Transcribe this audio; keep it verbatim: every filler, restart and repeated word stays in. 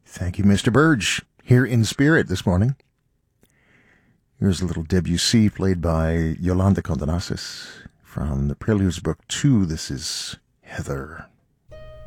Thank you, Mister Burge, here in spirit this morning. Here's a little Debussy played by Yolanda Condonasis from the Preludes Book two. This is Heather.